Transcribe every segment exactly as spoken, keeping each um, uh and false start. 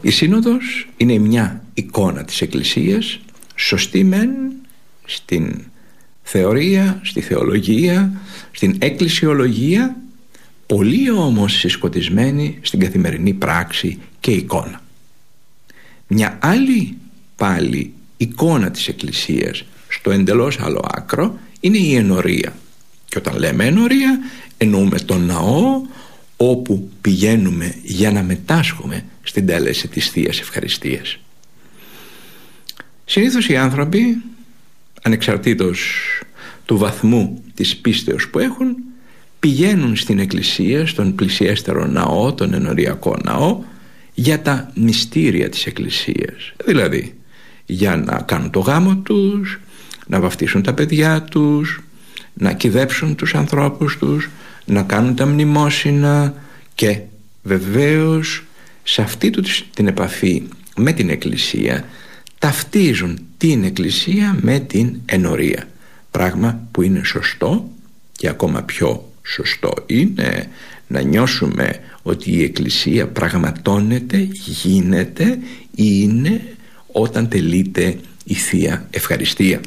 Η Σύνοδος είναι μια εικόνα της Εκκλησίας, σωστή μεν στην θεωρία, στη θεολογία, στην εκκλησιολογία, πολύ όμως συσκοτισμένη στην καθημερινή πράξη και εικόνα. Μια άλλη πάλι εικόνα της Εκκλησίας στο εντελώς άλλο άκρο είναι η ενορία. Και όταν λέμε ενορία εννοούμε τον ναό όπου πηγαίνουμε για να μετάσχουμε στην τέλεση της Θείας Ευχαριστίας. Συνήθως οι άνθρωποι, ανεξαρτήτως του βαθμού της πίστεως που έχουν, πηγαίνουν στην εκκλησία, στον πλησιέστερο ναό, τον ενοριακό ναό, για τα μυστήρια της εκκλησίας. Δηλαδή για να κάνουν το γάμο τους, να βαφτίσουν τα παιδιά τους, να κυδέψουν τους ανθρώπους τους, να κάνουν τα μνημόσυνα και βεβαίως σε αυτή τους την επαφή με την εκκλησία ταυτίζουν την εκκλησία με την ενορία, πράγμα που είναι σωστό. Και ακόμα πιο σωστό είναι να νιώσουμε ότι η εκκλησία πραγματώνεται, γίνεται, είναι όταν τελείται η Θεία Ευχαριστία.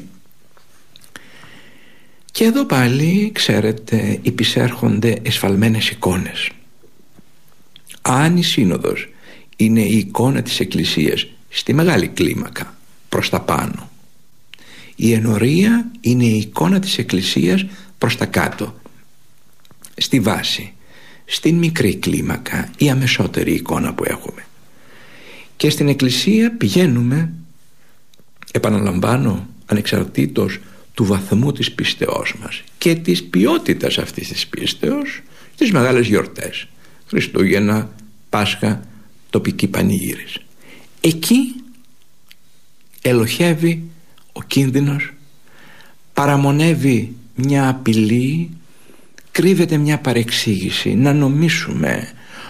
Και εδώ πάλι, ξέρετε, υπησέρχονται εσφαλμένες εικόνες. Αν η Σύνοδος είναι η εικόνα της Εκκλησίας στη μεγάλη κλίμακα προς τα πάνω, η ενορία είναι η εικόνα της Εκκλησίας προς τα κάτω, στη βάση, στην μικρή κλίμακα, η αμεσότερη εικόνα που έχουμε. Και στην Εκκλησία πηγαίνουμε, επαναλαμβάνω, ανεξαρτήτως του βαθμού της πίστεώς μας και της ποιότητας αυτής της πίστεως, στις μεγάλες γιορτές, Χριστούγεννα, Πάσχα, τοπική πανηγύρις. Εκεί ελοχεύει ο κίνδυνος, παραμονεύει μια απειλή, κρύβεται μια παρεξήγηση να νομίσουμε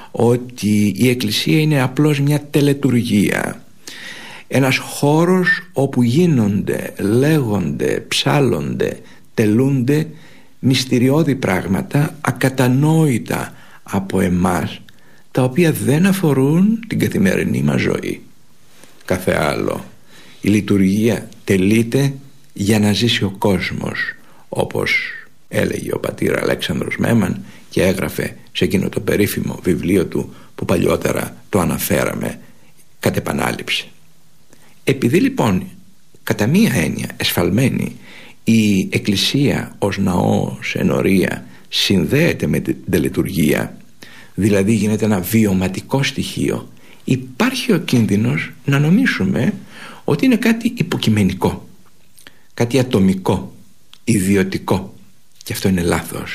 ότι η Εκκλησία είναι απλώς μια τελετουργία, ένας χώρος όπου γίνονται, λέγονται, ψάλλονται, τελούνται μυστηριώδη πράγματα ακατανόητα από εμάς, τα οποία δεν αφορούν την καθημερινή μας ζωή. Κάθε άλλο, η λειτουργία τελείται για να ζήσει ο κόσμος, όπως έλεγε ο πατήρ Αλέξανδρος Μέμαν και έγραφε σε εκείνο το περίφημο βιβλίο του που παλιότερα το αναφέραμε κατ' επανάληψη. Επειδή λοιπόν κατά μία έννοια εσφαλμένη η Εκκλησία ως ναός, ενορία, συνδέεται με την τελετουργία, δηλαδή γίνεται ένα βιωματικό στοιχείο, υπάρχει ο κίνδυνος να νομίσουμε ότι είναι κάτι υποκειμενικό, κάτι ατομικό, ιδιωτικό, και αυτό είναι λάθος.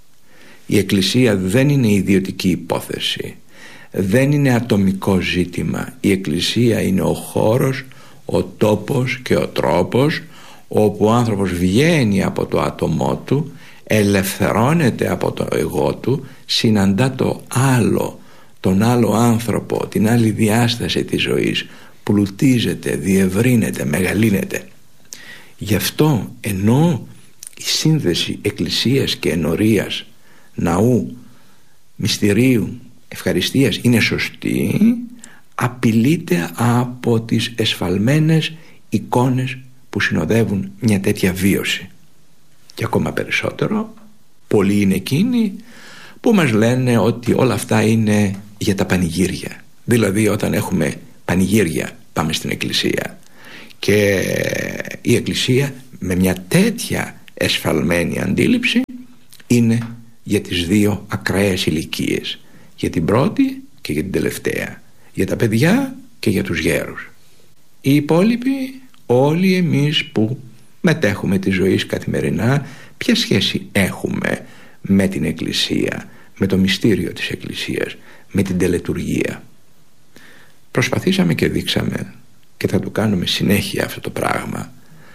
Η Εκκλησία δεν είναι ιδιωτική υπόθεση, δεν είναι ατομικό ζήτημα. Η Εκκλησία είναι ο χώρος, ο τόπος και ο τρόπος όπου ο άνθρωπος βγαίνει από το άτομό του, ελευθερώνεται από το εγώ του, συναντά το άλλο, τον άλλο άνθρωπο, την άλλη διάσταση της ζωής, πλουτίζεται, διευρύνεται, μεγαλύνεται. Γι' αυτό ενώ η σύνδεση εκκλησίας και ενορίας, ναού, μυστηρίου, ευχαριστίας είναι σωστή, απειλείται από τις εσφαλμένες εικόνες που συνοδεύουν μια τέτοια βίωση. Και ακόμα περισσότερο, πολλοί είναι εκείνοι που μας λένε ότι όλα αυτά είναι για τα πανηγύρια. Δηλαδή όταν έχουμε πανηγύρια πάμε στην εκκλησία, και η εκκλησία με μια τέτοια εσφαλμένη αντίληψη είναι για τις δύο ακραίες ηλικίες, για την πρώτη και για την τελευταία, για τα παιδιά και για τους γέρους. Οι υπόλοιποι, όλοι εμείς που μετέχουμε τη ζωή καθημερινά, ποια σχέση έχουμε με την εκκλησία, με το μυστήριο της εκκλησίας, με την τελετουργία? Προσπαθήσαμε και δείξαμε, και θα το κάνουμε συνέχεια αυτό το πράγμα,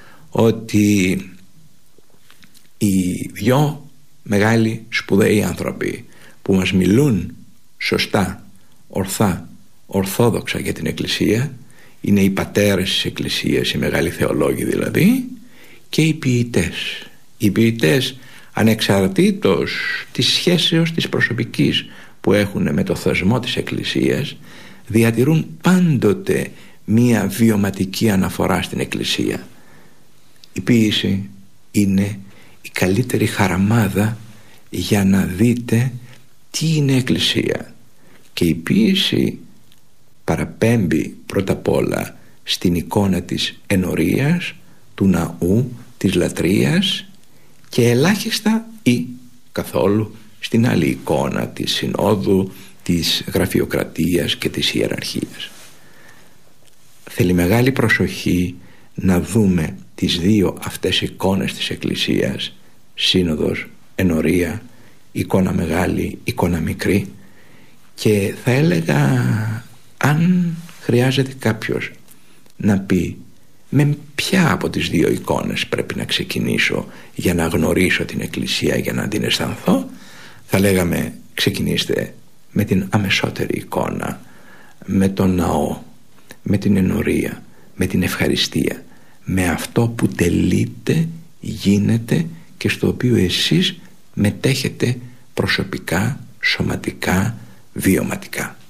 ότι οι δυο μεγάλοι σπουδαίοι άνθρωποι που μας μιλούν σωστά, ορθά, ορθόδοξα για την εκκλησία είναι οι πατέρες της εκκλησίας, οι μεγάλοι θεολόγοι δηλαδή, και οι ποιητές. Οι ποιητές, ανεξαρτήτως της σχέσεως της προσωπικής που έχουν με το θεσμό της εκκλησίας, διατηρούν πάντοτε μία βιωματική αναφορά στην Εκκλησία. Η ποίηση είναι η καλύτερη χαραμάδα για να δείτε τι είναι Εκκλησία, και η ποίηση παραπέμπει πρώτα απ' όλα στην εικόνα της ενορίας, του ναού, της λατρείας, και ελάχιστα ή καθόλου στην άλλη εικόνα της συνόδου, της γραφειοκρατίας και της ιεραρχίας. Θέλει μεγάλη προσοχή να δούμε τις δύο αυτές εικόνες της Εκκλησίας, σύνοδος, ενορία, εικόνα μεγάλη, εικόνα μικρή, και θα έλεγα, αν χρειάζεται κάποιος να πει με ποια από τις δύο εικόνες πρέπει να ξεκινήσω για να γνωρίσω την Εκκλησία, για να την αισθανθώ, θα λέγαμε ξεκινήστε με την αμεσότερη εικόνα, με τον ναό, με την ενορία, με την ευχαριστία, με αυτό που τελείται, γίνεται και στο οποίο εσείς μετέχετε προσωπικά, σωματικά, βιωματικά.